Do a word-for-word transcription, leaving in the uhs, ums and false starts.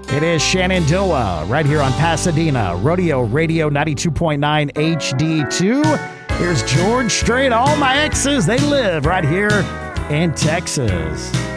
It is Shenandoah right here on Pasadena, Rodeo Radio ninety-two point nine H D two. Here's George Strait. All my exes, they live right here in Texas.